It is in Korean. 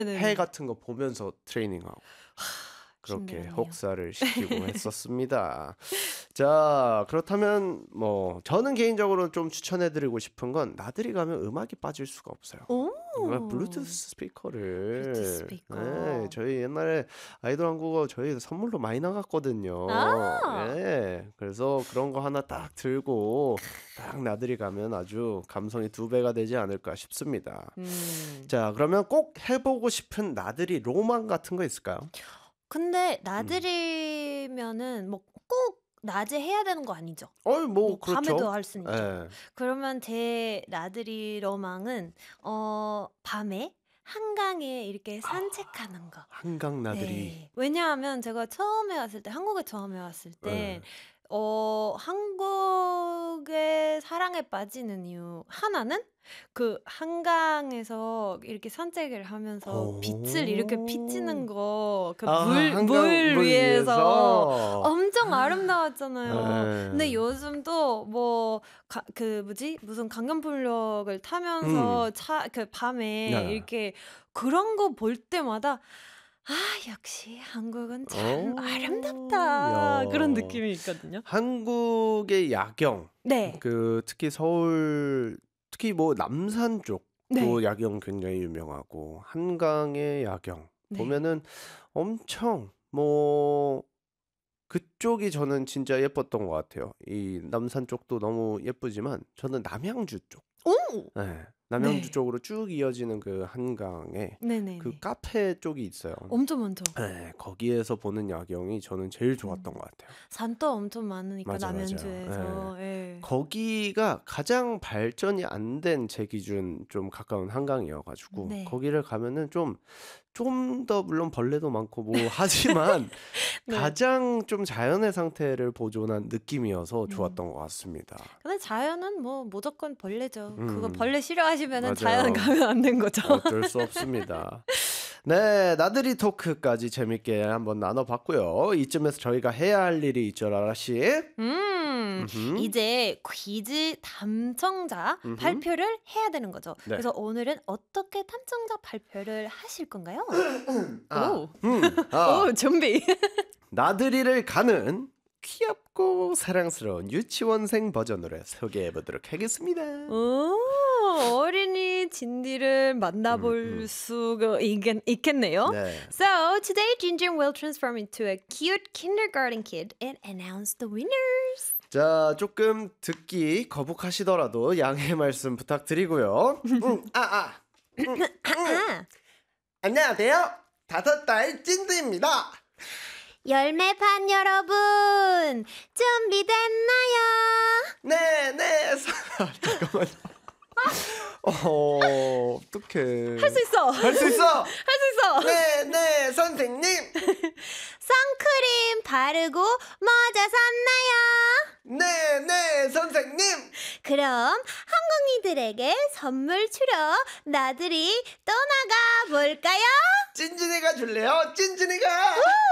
해 네네네. 같은 거 보면서 트레이닝하고 그렇게 힘들었네요. 혹사를 시키고 했었습니다. 자, 그렇다면 뭐 저는 개인적으로 좀 추천해드리고 싶은 건 나들이 가면 음악이 빠질 수가 없어요. 블루투스 오. 블루투스 스피커를 네, 스피커. 저희 옛날에 아이돌 한국어 저희 선물로 많이 나갔거든요. 아. 예, 그래서 그런 거 하나 딱 들고 딱 나들이 가면 아주 감성이 두 배가 되지 않을까 싶습니다. 음. 자, 그러면 꼭 해보고 싶은 나들이 로망 같은 거 있을까요? 근데 음. 나들이면은 뭐 꼭 낮에 해야 되는 거 아니죠? 뭐 뭐 밤에도 그렇죠. 할 수는 있죠. 예. 그러면 제 나들이 로망은 밤에 한강에 이렇게 아, 산책하는 거. 한강 나들이. 네. 왜냐하면 제가 처음에 왔을 때 한국에 처음에 왔을 때 예. 한국의 사랑에 빠지는 이유 하나는 그 한강에서 이렇게 산책을 하면서 빛을 이렇게 비치는 오. 거 그 아, 물 한강물 위에서 위에서. 엄청 아름다웠잖아요. 근데 예. 요즘도 뭐 그 뭐지? 무슨 강변북로를 음. 타면서 그 밤에 네. 이렇게 그런 거 볼 때마다 '아 역시 한국은 참 아름답다.' 그런 야. 느낌이 있거든요. 한국의 야경, 네. 특히 서울, 특히 뭐 남산 쪽도 네. 야경 굉장히 유명하고 한강의 야경 네. 보면은 엄청 뭐 그쪽이 저는 진짜 예뻤던 것 같아요. 이 남산 쪽도 너무 예쁘지만 저는 남양주 쪽. 오! 예. 남양주 네. 쪽으로 쭉 이어지는 그 한강에 그 네네네. 카페 쪽이 있어요. 엄청 많죠. 예. 거기에서 보는 야경이 저는 제일 좋았던 음. 것 같아요. 산도 엄청 많으니까 맞아, 맞아요. 예. 남양주에서. 예. 거기가 가장 발전이 안 된 제 기준 좀 가까운 한강이어 가지고 네. 거기를 가면은 좀 더 물론 벌레도 많고 뭐 하지만 네. 가장 좀 자연의 상태를 보존한 느낌이어서 음. 좋았던 것 같습니다. 근데 자연은 뭐 무조건 벌레죠. 그거 음. 벌레 싫어하시면은 자연 맞아요. 가면 안 된 거죠. 어쩔 수 없습니다. 네, 나들이 토크까지 재밌게 한번 나눠봤고요. 이쯤에서 저희가 해야 할 일이 있죠, 라라 씨. 음흠. 이제 퀴즈 탐정자 음흠. 발표를 해야 되는 거죠. 네. 그래서 오늘은 어떻게 탐정자 발표를 하실 건가요? 아, 오. 오, 준비. 나들이를 가는 귀엽고 사랑스러운 유치원생 버전으로 소개해 보도록 하겠습니다. 오, 어린이 진디를 음, 만나볼 음. 수가 있겠네요. 네. So, today Ginger will transform into a cute kindergarten kid and announce the winners. 자, 조금 듣기 거북하시더라도 양해 말씀 부탁드리고요. 음, 아, 안녕하세요. 5살 찐드입니다. 열매판 여러분, 준비됐나요? 네, 네. 잠깐만요. 어떡해. 할 수 있어. 할 수 있어. 할 수 있어. 네, 네, 선생님. 선크림 바르고 모자 샀나요? 네, 네, 선생님. 그럼 한국이들에게 선물 주러 나들이 떠나가 볼까요? 찐진이가 줄래요? 찐진이가.